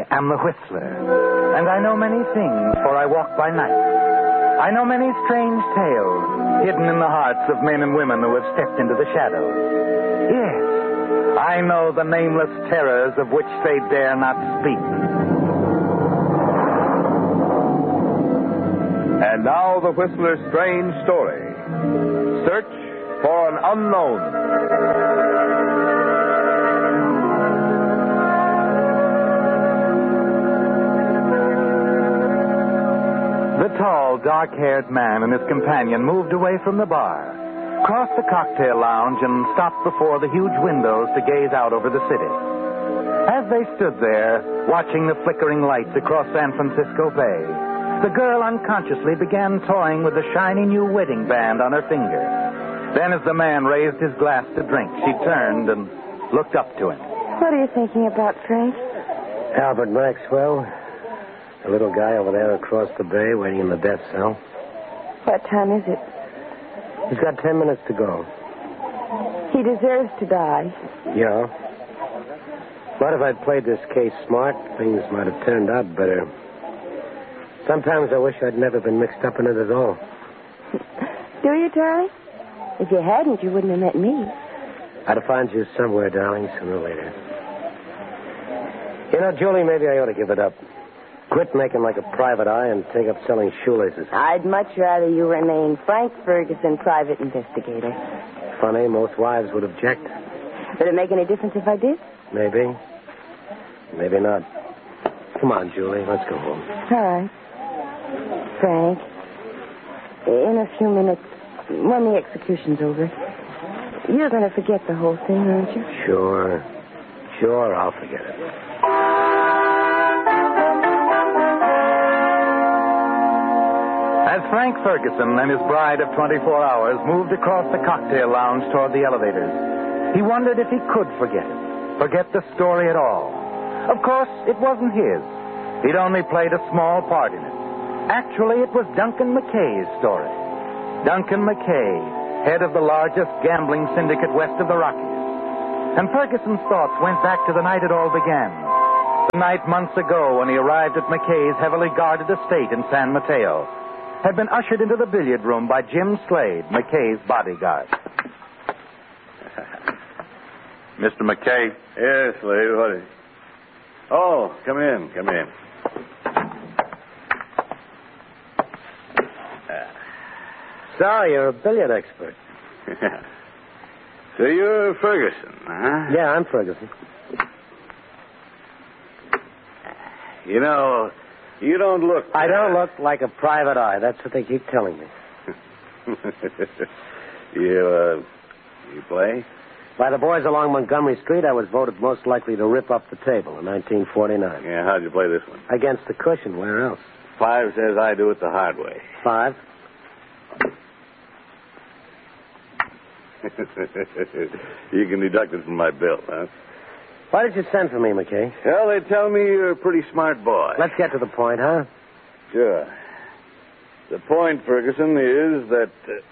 am the Whistler, and I know many things, for I walk by night. I know many strange tales hidden in the hearts of men and women who have stepped into the shadows. Yes, I know the nameless terrors of which they dare not speak. And now the Whistler's strange story. Search for an unknown. The tall, dark-haired man and his companion moved away from the bar, crossed the cocktail lounge, and stopped before the huge windows to gaze out over the city. As they stood there, watching the flickering lights across San Francisco Bay, the girl unconsciously began toying with the shiny new wedding band on her finger. Then, as the man raised his glass to drink, she turned and looked up to him. What are you thinking about, Frank? Albert Maxwell. The little guy over there across the bay waiting in the death cell. What time is it? He's got 10 minutes to go. He deserves to die. Yeah. But if I'd played this case smart, things might have turned out better. Sometimes I wish I'd never been mixed up in it at all. Do you, Charlie? If you hadn't, you wouldn't have met me. I'd have found you somewhere, darling, sooner or later. You know, Julie, maybe I ought to give it up. Quit making like a private eye and take up selling shoelaces. I'd much rather you remain Frank Ferguson, private investigator. Funny, most wives would object. Would it make any difference if I did? Maybe. Maybe not. Come on, Julie, let's go home. All right. Frank, in a few minutes, when the execution's over, you're going to forget the whole thing, aren't you? Sure. Sure, I'll forget it. As Frank Ferguson and his bride of 24 hours moved across the cocktail lounge toward the elevators, he wondered if he could forget it, forget the story at all. Of course, it wasn't his. He'd only played a small part in it. Actually, it was Duncan McKay's story. Duncan McKay, head of the largest gambling syndicate west of the Rockies. And Ferguson's thoughts went back to the night it all began. The night months ago when he arrived at McKay's heavily guarded estate in San Mateo. Had been ushered into the billiard room by Jim Slade, McKay's bodyguard. Mr. McKay? Yes, Slade, what is it? Oh, come in. Sorry, you're a billiard expert. So you're Ferguson, huh? Yeah, I'm Ferguson. You know, you don't look... I don't look like a private eye. That's what they keep telling me. You play? By the boys along Montgomery Street, I was voted most likely to rip up the table in 1949. Yeah, how'd you play this one? Against the cushion. Where else? 5 says I do it the hard way. 5. You can deduct it from my bill, huh? Why did you send for me, McKay? Well, they tell me you're a pretty smart boy. Let's get to the point, huh? Sure. The point, Ferguson, is that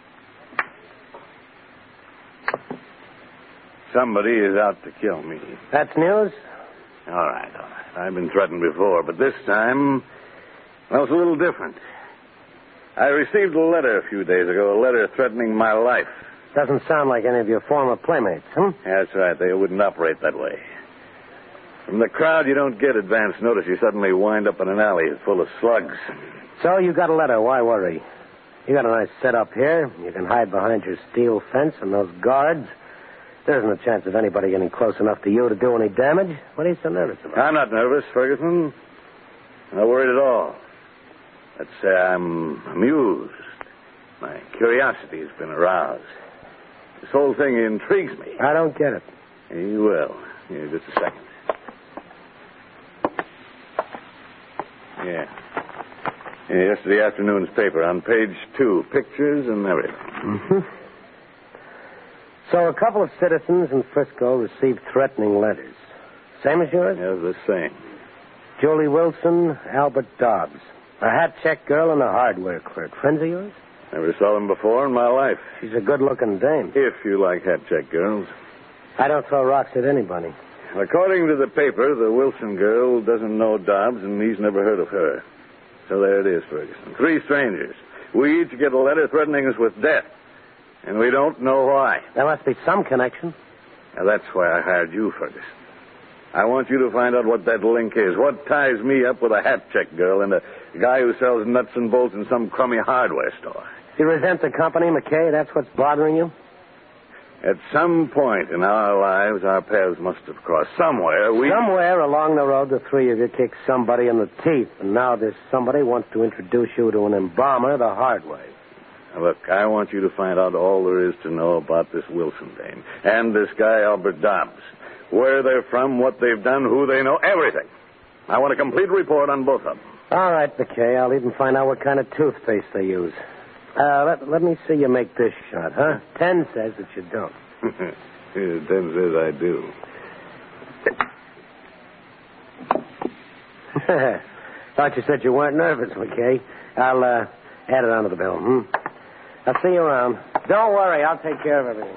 somebody is out to kill me. That's news? All right. I've been threatened before, but this time, well, it's a little different. I received a letter a few days ago, a letter threatening my life. Doesn't sound like any of your former playmates, huh? That's right. They wouldn't operate that way. From the crowd, you don't get advance notice. You suddenly wind up in an alley full of slugs. So you got a letter. Why worry? You got a nice setup here. You can hide behind your steel fence and those guards. There isn't a chance of anybody getting close enough to you to do any damage. What are you so nervous about? I'm not nervous, Ferguson. I'm not worried at all. Let's say I'm amused. My curiosity has been aroused. This whole thing intrigues me. I don't get it. You will. Here, just a second. Yeah. Yesterday afternoon's paper on page 2. Pictures and everything. Mm-hmm. So a couple of citizens in Frisco received threatening letters. Same as yours? Yeah, the same. Julie Wilson, Albert Dobbs. A hat-check girl and a hardware clerk. Friends of yours? Never saw them before in my life. She's a good-looking dame. If you like hat-check girls. I don't throw rocks at anybody. According to the paper, the Wilson girl doesn't know Dobbs, and he's never heard of her. So there it is, Ferguson. 3 strangers. We each get a letter threatening us with death, and we don't know why. There must be some connection. Now, that's why I hired you, Ferguson. I want you to find out what that link is. What ties me up with a hat check girl and a guy who sells nuts and bolts in some crummy hardware store. You resent the company, McKay? That's what's bothering you? At some point in our lives, our paths must have crossed. Somewhere along the road, the 3 of you kicked somebody in the teeth, and now this somebody wants to introduce you to an embalmer the hard way. Now, look, I want you to find out all there is to know about this Wilson dame and this guy, Albert Dobbs. Where they're from, what they've done, who they know, everything. I want a complete report on both of them. All right, McKay. I'll even find out what kind of toothpaste they use. Let me see you make this shot, huh? 10 says that you don't. 10 says I do. Thought you said you weren't nervous, McKay. I'll add it onto the bill, I'll see you around. Don't worry, I'll take care of everything.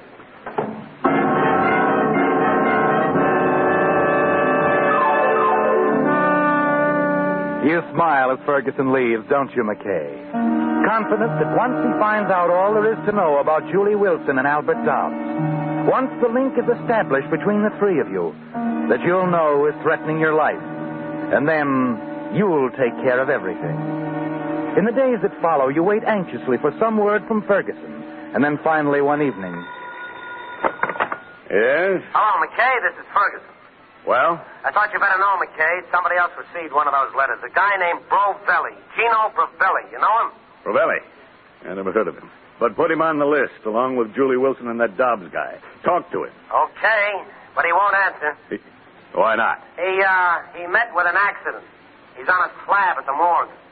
You smile as Ferguson leaves, don't you, McKay? Confident that once he finds out all there is to know about Julie Wilson and Albert Dobbs, once the link is established between the 3 of you that you'll know is threatening your life, and then you'll take care of everything. In the days that follow, you wait anxiously for some word from Ferguson, and then finally one evening... Yes? Hello, McKay. This is Ferguson. Well? I thought you better know, McKay. Somebody else received one of those letters. A guy named Brovelli. Gino Brovelli. You know him? Brovelli? I never heard of him. But put him on the list, along with Julie Wilson and that Dobbs guy. Talk to him. Okay, but he won't answer. Why not? He met with an accident. He's on a slab at the morgue.